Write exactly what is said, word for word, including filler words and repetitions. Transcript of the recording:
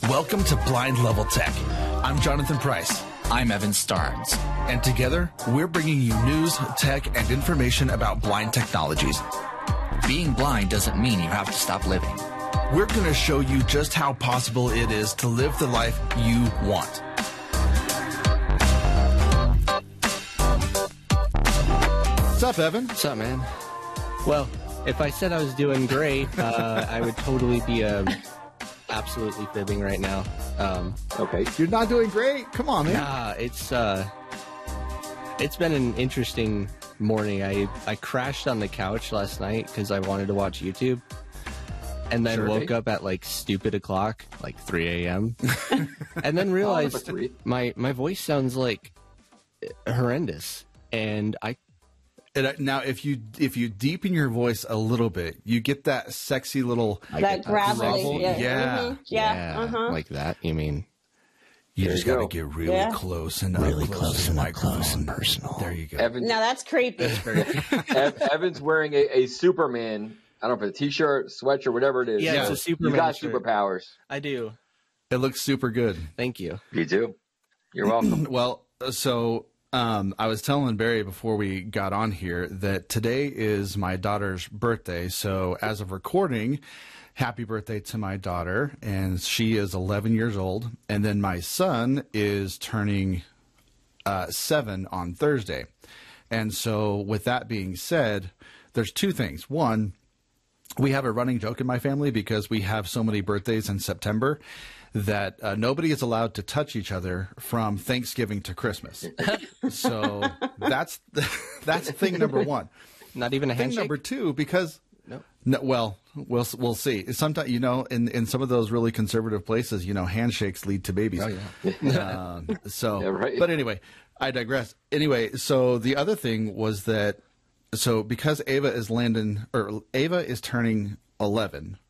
Welcome to Blind Level Tech. I'm Jonathan Price. I'm Evan Starnes. And together, we're bringing you news, tech, and information about blind technologies. Being blind doesn't mean you have to stop living. We're going to show you just how possible it is to live the life you want. What's up, Evan? What's up, man? Well, if I said I was doing great, uh, I would totally be um, absolutely fibbing right now. Um, okay. You're not doing great? Come on, man. Nah, it's, uh, it's been an interesting morning. I, I crashed on the couch last night because I wanted to watch YouTube. And then sure, woke up at like stupid o'clock, like three a.m. and then realized oh, my, my voice sounds like horrendous. And I And now, if you if you deepen your voice a little bit, you get that sexy little that gravelly, yeah, yeah, mm-hmm. yeah, yeah uh-huh. like that. You mean you just got to get really yeah. close and really close, close and up close and personal. There you go. Evan, now that's creepy. Ev- Evan's wearing a, a Superman. I don't know if it's a t-shirt, sweatshirt, whatever it is. Yeah, you it's know, a Superman. You got shirt. superpowers. I do. It looks super good. Thank you. You do. You're welcome. Well, so. Um, I was telling Barry before we got on here that today is my daughter's birthday. So as of recording, happy birthday to my daughter. And she is eleven years old. And then my son is turning uh, seven on Thursday. And so with that being said, there's two things. One, we have a running joke in my family because we have so many birthdays in September that uh, nobody is allowed to touch each other from Thanksgiving to Christmas. So that's that's thing number one. Not even a handshake? Thing number two, because no. no, well, we'll we'll see. Sometimes, you know, in, in some of those really conservative places, you know, handshakes lead to babies. Oh yeah. um, so, yeah, right. But anyway, I digress. Anyway, so the other thing was that so because Ava is Landon or Ava is turning eleven.